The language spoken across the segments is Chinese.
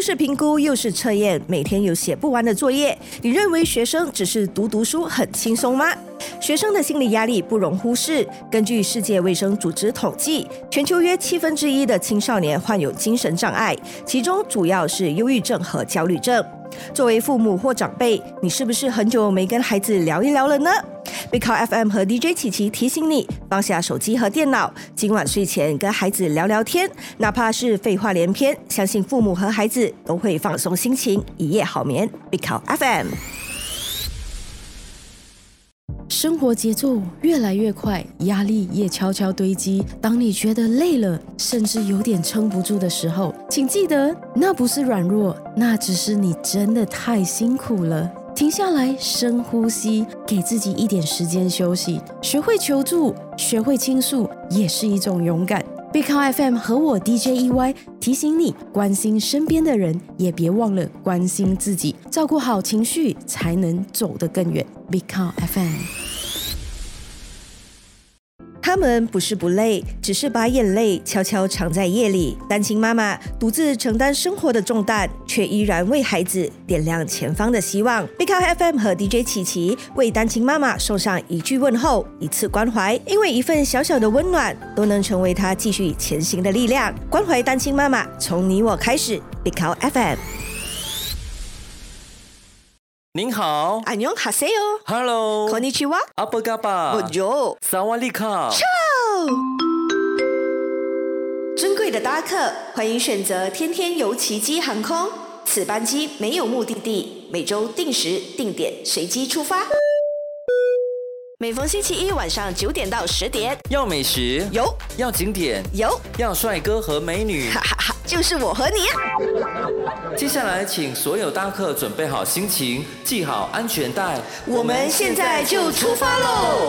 是评估又是测验，每天有写不完的作业，你认为学生只是读书很轻松吗？学生的心理压力不容忽视。根据世界卫生组织统计，全球约1/7的青少年患有精神障碍，其中主要是忧郁症和焦虑症。作为父母或长辈，你是不是很久没跟孩子聊一聊了呢？Big Car FM 和 DJ 琪琪提醒你，放下手机和电脑，今晚睡前跟孩子聊聊天，哪怕是废话连篇，相信父母和孩子都会放松心情，一夜好眠。Big Car FM。 生活节奏越来越快，压力也悄悄堆积。当你觉得累了，甚至有点撑不住的时候，请记得，那不是软弱，那只是你真的太辛苦了。停下来，深呼吸，给自己一点时间休息。学会求助，学会倾诉，也是一种勇敢。Big Car FM 和我 DJ EY 提醒你，关心身边的人，也别忘了关心自己，照顾好情绪，才能走得更远。Big Car FM。 他们不是不累，只是把眼泪悄悄藏在夜里。单亲妈妈独自承担生活的重担，却依然为孩子点亮前方的希望。Big Car FM 和 DJ 琪琪为单亲妈妈送上一句问候，一次关怀，因为一份小小的温暖，都能成为她继续前行的力量。关怀单亲妈妈，从你我开始。Big Car FM。 您好， 안녕하세요。 Hello， konnichiwa， 阿波嘎巴， Bonjour， 萨瓦利卡。 尊贵的搭客，欢迎选择天天游奇迹航空。此班机没有目的地，每周定时定点随机出发。每逢星期一晚上9点到10点， 要美食有， 要景点有， 要帅哥和美女， 哈哈哈，就是我和你接下来，请所有搭客准备好心情，系好安全带， 我们现在就出发喽！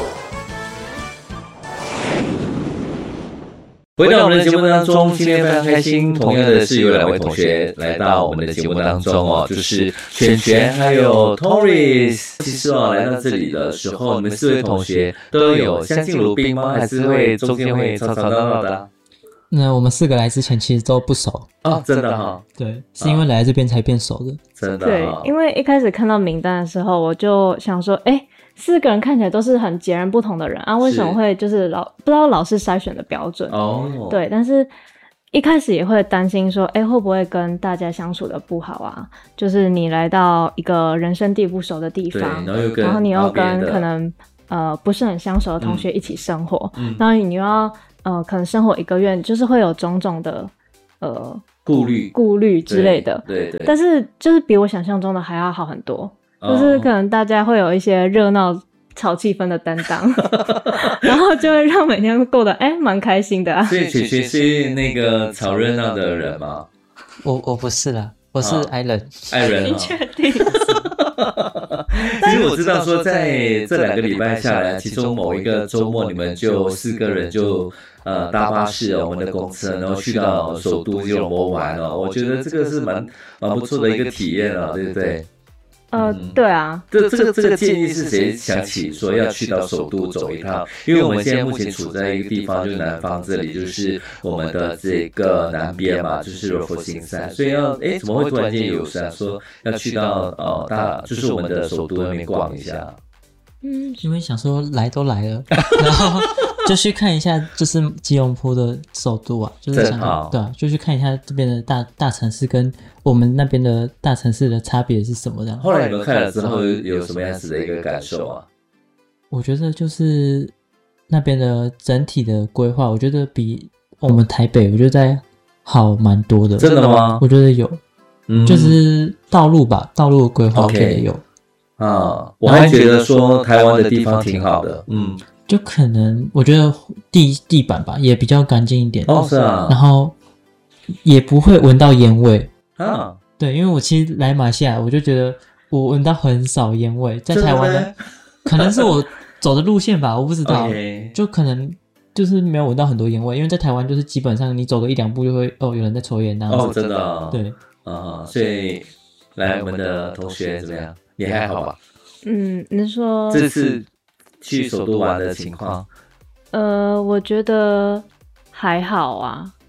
回到我们的节目当中，今天非常开心，同样的是有2位同学来到我们的节目当中哦，就是全全还有 Torres。其实来到这里的时候，你们4位同学都有相敬如宾吗？还是会中间会吵吵闹闹的啊？ 那我们4个来之前其实都不熟哦，真的哈？ 对，是因为来这边才变熟的。 真的对，因为一开始看到名单的时候，我就想说，4个人看起来都是很截然不同的人啊，为什么会就是不知道老师筛选的标准哦？对，但是一开始也会担心说，会不会跟大家相处的不好啊？就是你来到一个人生地不熟的地方，然后你又跟可能不是很相熟的同学一起生活，然后你又要可能生活1个月，就是会有种种的顾虑之类的， 对， 但是就是比我想象中的还要好很多。就是可能大家会有一些热闹炒气氛的担当然后就会让每天过得蛮开心的啊。 所以雪雪是那个炒热闹的人吗？ 我不是啦，我是爱人。 你确定？ 其实我知道说在这2个礼拜下来，其中某一个周末你们就4个人就搭巴士我们的公车，然后去到首都吉隆坡玩哦。我觉得这个是蛮不错的一个体验哦，对不对？ 对啊， 这个建议是谁想起说要去到首都走一趟？因为我们现在目前处在一个地方，就是南方这里，就是我们的这个南边嘛，就是柔佛新山，所以怎么会突然间有想说要去到就是我们的首都那边逛一下？ 因为想说来都来了，然后就去看一下，就是吉隆坡的首都啊，就是想对啊，就去看一下这边的大城市跟我们那边的大城市的差别是什么的。 后来你们看了之后有什么样子的一个感受啊？ 我觉得就是那边的整体的规划，我觉得比我们台北我觉得在好蛮多的。 真的吗？ 我觉得有，就是道路的规划我觉得有。 我还觉得说台湾的地方挺好的， 就可能我觉得地板吧也比较干净一点是啊， 然后也不会闻到烟味对，因为我其实来马来西亚我就觉得我闻到很少烟味，在台湾呢可能是我走的路线吧，我不知道就可能就是没有闻到很多烟味，因为在台湾就是基本上你走个1-2步就会有人在抽烟那样子真的对所以来我们的同学怎么样？也还好吧？ 你说这次去首都玩的情况？ 我觉得还好啊，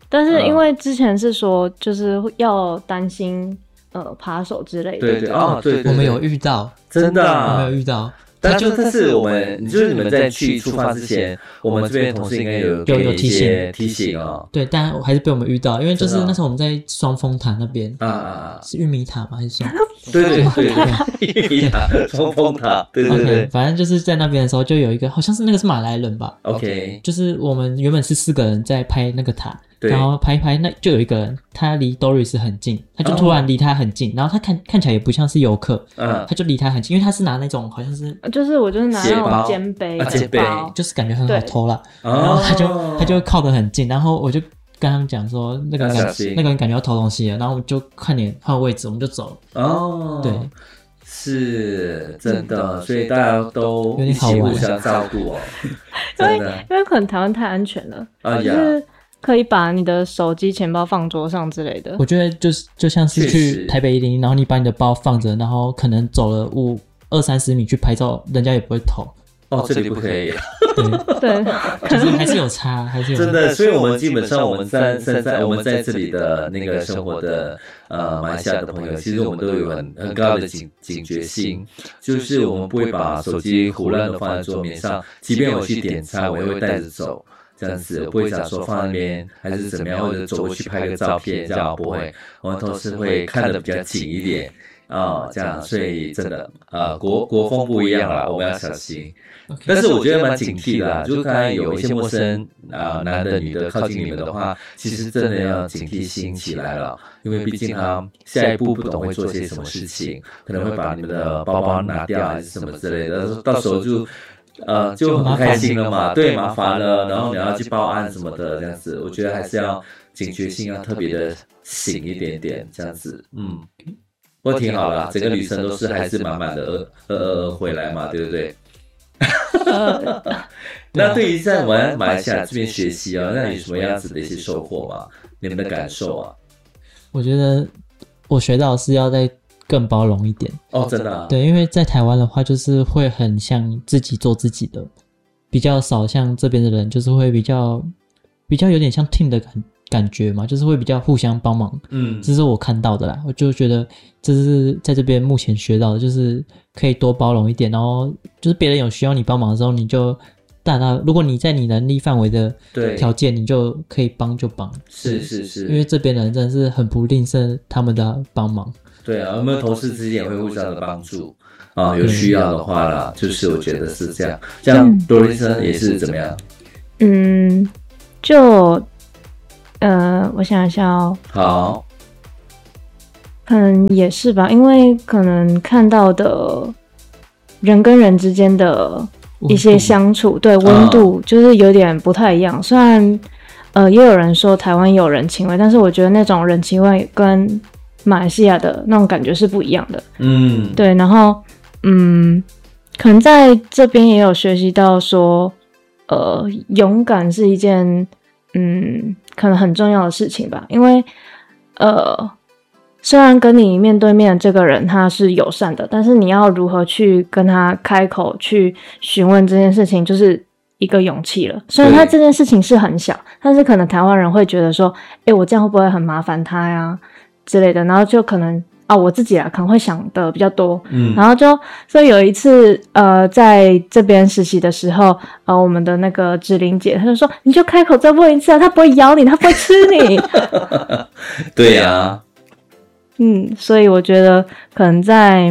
但是因为之前是说就是要担心扒手之类的。 对对哦，对， 我们有遇到， 真的我们有遇到。 但是我们就是你们在出发之前，我们这边同事应该有提醒哦。 对，但还是被我们遇到，因为就是那时候我们在双峰塔那边是玉米塔吗？还是双？ 对，玉米塔、双峰塔，对对对。 反正就是在那边的时候，就有一个好像是那个是马来人吧。 OK， 就是我们原本是4个人在拍那个塔。然后拍一拍，那就有一个人，他离 Doris 很近，他就突然离他很近，然后他看起来也不像是游客，他就离他很近，因为他是拿那种好像是， 就是我就是拿那种肩背， 就是感觉很好偷啦，然后他就靠得很近，然后我就跟他们讲说那个人感觉要偷东西了，然后我们就看脸换位置，我们就走了。对， 是真的，所以大家都一起互相照顾哦，真的， 因为可能台湾太安全了，就是可以把你的手机、钱包放桌上之类的。 我觉得就像是去台北101，然后你把你的包放着，然后可能走了20-30米去拍照，人家也不会偷。 这里不可以。 对， 就是还是有差，还是有差。 真的，所以我们基本上我们在这里的那个生活的马来西亚的朋友，其实我们都有很高的警觉性，就是我们不会把手机胡乱的放在桌面上，即便我去点餐，我也会带着走。这样子不会讲说放那边还是怎么样，或者走过去拍个照片，这样不会，我们都是会看得比较紧一点这样，所以真的国风不一样啦，我们要小心。但是我觉得蛮警惕的啦，就刚才有一些陌生男的女的靠近你们的话，其实真的要警惕心起来了，因为毕竟他下一步不懂会做些什么事情，可能会把你们的包包拿掉还是什么之类的，到时候就很开心了嘛，对，麻烦了，然后你要去报案什么的，这样子，我觉得还是要警觉性要特别的醒一点点，这样子，不过挺好啦，整个旅程都是还是满满的回来嘛，对不对？那对于在我们马来西亚这边学习那有什么样子的一些收获吗？你们的感受啊？ 我觉得我学到的是要在更包容一点真的对，因为在台湾的话就是会很像自己做自己的，比较少像这边的人就是会比较有点像 team 的感觉嘛，就是会比较互相帮忙。这是我看到的啦，我就觉得这是在这边目前学到的，就是可以多包容一点，然后就是别人有需要你帮忙的时候，你就如果你在你能力范围的条件，你就可以帮就帮。 是， 因为这边的人真的是很不吝啬他们的帮忙。 对啊，有没有同事之间也会互相的帮助有需要的话啦，就是我觉得是这样。像多丽森也是怎么样？ 就我想一下好， 可能也是吧，因为可能看到的人跟人之间的一些相处，对温度就是有点不太一样。虽然也有人说台湾有人情味，但是我觉得那种人情味跟马来西亚的那种感觉是不一样的。对，然后可能在这边也有学习到说勇敢是一件可能很重要的事情吧，因为虽然跟你面对面的这个人他是友善的，但是你要如何去跟他开口去询问这件事情，就是一个勇气了。虽然他这件事情是很小，但是可能台湾人会觉得说我这样会不会很麻烦他呀之类的，然后就可能我自己可能会想的比较多，然后所以有一次在这边实习的时候我们的那个志玲姐她就说你就开口再问一次她不会咬你，她不会吃你。 对呀所以我觉得可能在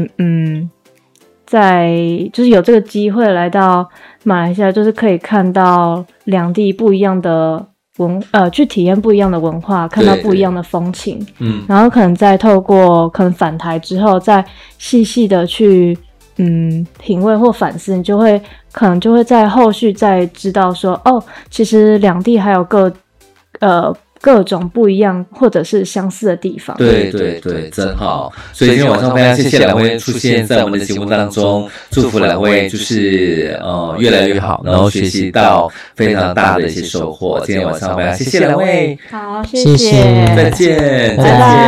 就是有这个机会来到马来西亚，就是可以看到两地不一样的去体验不一样的文化，看到不一样的风情，然后可能再透过可能返台之后，再细细的去品味或反思，你可能就会在后续再知道说其实两地还有各种不一样或者是相似的地方。 对，真好。所以今天晚上非常谢谢两位出现在我们的节目当中，祝福两位就是越来越好，然后学习到非常大的一些收获。今天晚上非常谢谢两位， 好，谢谢， 再见，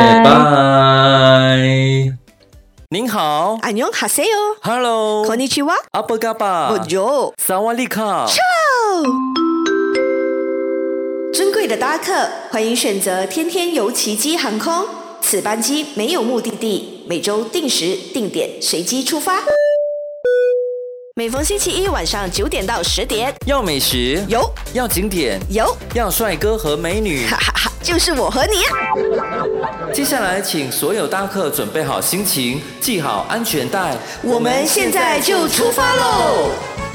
拜。您好， 안녕하세요 ，Hello， こんにちは， 阿波嘎巴， bonjour， 萨瓦利卡， ciao。 尊贵的搭客，欢迎选择天天游奇迹航空。此班机没有目的地，每周定时定点随机出发。每逢星期一晚上9点到10点， 要美食有， 要景点有， 要帅哥和美女， 哈哈哈，就是我和你。 接下来请所有搭客准备好心情，系好安全带， 我们现在就出发喽！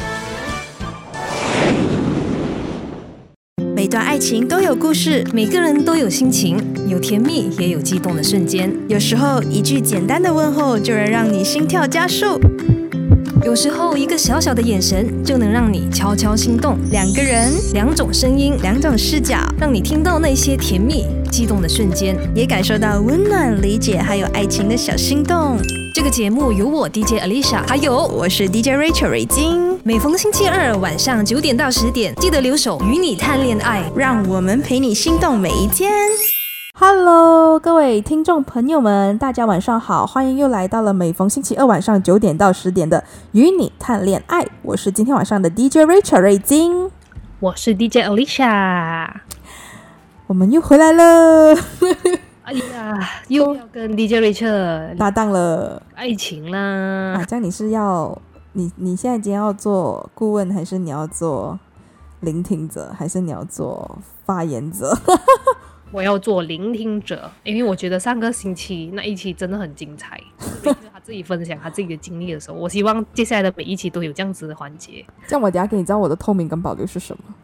每段爱情都有故事，每个人都有心情，有甜蜜也有激动的瞬间。 有时候一句简单的问候就能让你心跳加速， 有时候一个小小的眼神就能让你悄悄心动。 两个人， 两种声音， 两种视角， 让你听到那些甜蜜激动的瞬间， 也感受到温暖、理解还有爱情的小心动。 这个节目由我 DJ Alicia， 还有我是 DJ Rachel 瑞金。 每逢星期二晚上9点到10点，记得留守与你谈恋爱， 让我们陪你心动每一天。 Hello， 各位听众朋友们，大家晚上好，欢迎又来到了每逢星期二晚上9点到10点的与你谈恋爱。我是今天晚上的 DJ Rachel 瑞金， 我是 DJ Alicia， 我们又回来了。 哎呀，又要跟 DJ Rachel 搭档了， 爱情啦！ 这样你是要你现在今天要做顾问，还是你要做聆听者，还是你要做发言者？ 我要做聆听者，因为我觉得上个星期那一期真的很精彩，就是他自己分享他自己的经历的时候，我希望接下来的每一期都有这样子的环节。 这样我等一下给你知道我的透明跟保留是什么。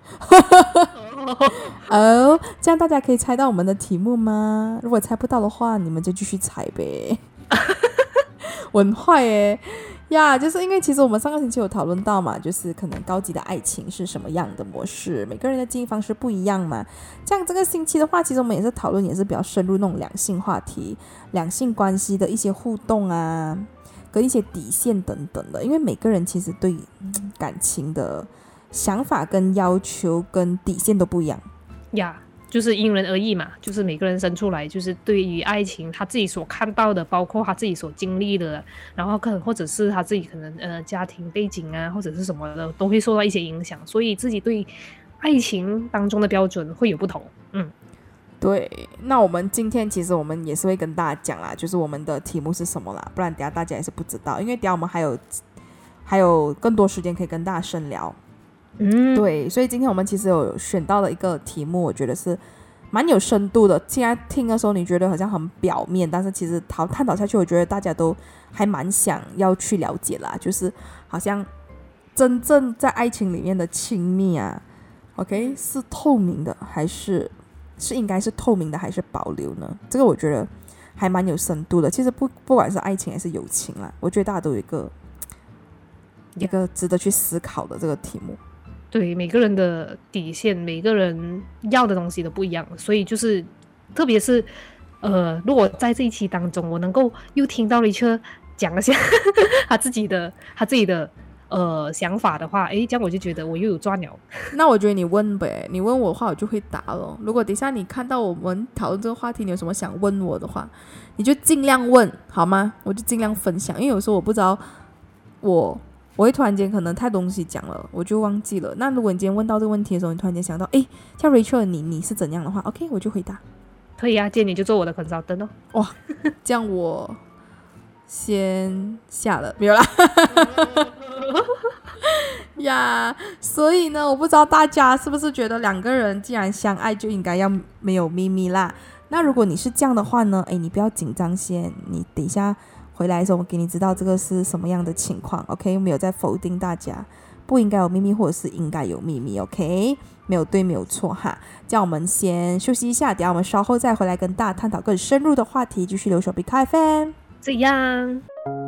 哦，这样大家可以猜到我们的题目吗？如果猜不到的话，你们就继续猜呗。我很坏耶呀，就是因为其实我们上个星期有讨论到嘛，就是可能高级的爱情是什么样的模式，每个人的经营方式不一样嘛。这样这个星期的话，其实我们也是讨论，也是比较深入那种两性话题、两性关系的一些互动啊，跟一些底线等等的。因为每个人其实对感情的想法跟要求跟底线都不一样呀，就是因人而异嘛，就是每个人生出来就是对于爱情他自己所看到的，包括他自己所经历的，然后或者是他自己可能家庭背景啊或者是什么的，都会受到一些影响，所以自己对爱情当中的标准会有不同。 对，那我们今天其实我们也是会跟大家讲啦，就是我们的题目是什么啦，不然等一下大家也是不知道，因为等一下我们还有更多时间可以跟大家深聊。对，所以今天我们其实有选到了一个题目，我觉得是蛮有深度的。现在听的时候你觉得好像很表面，但是其实探讨下去，我觉得大家都还蛮想要去了解啦，就是好像真正在爱情里面的亲密啊 OK 是透明的还是应该是透明的还是保留呢？这个我觉得还蛮有深度的。其实不管是爱情还是友情啦，我觉得大家都有一个值得去思考的这个题目。 对，每个人的底线，每个人要的东西都不一样，所以就是特别是如果在这一期当中我能够又听到Rachel讲一下他自己的想法的话，这样我就觉得我又有赚了。 那我觉得你问呗，你问我的话我就会答了。如果等一下你看到我们讨论这个话题，你有什么想问我的话，你就尽量问好吗？我就尽量分享，因为有时候我不知道我会突然间可能太东西讲了，我就忘记了。那如果你今天问到这个问题的时候，你突然间想到，像 Rachel 你是怎样的话 ，OK， 我就回答。 可以啊，今天你就做我的 consultant 哦。 哇，这样我先下了，没有啦。呀，所以呢，我不知道大家是不是觉得两个人既然相爱就应该要没有秘密啦？那如果你是这样的话呢，你不要紧张先，你等一下回来的时候我给你知道这个是什么样的情况 OK， 没有在否定大家不应该有秘密或者是应该有秘密 OK， 没有对没有错哈。这样我们先休息一下，等一下我们稍后再回来跟大家探讨更深入的话题，继续留守 Big FM。 这样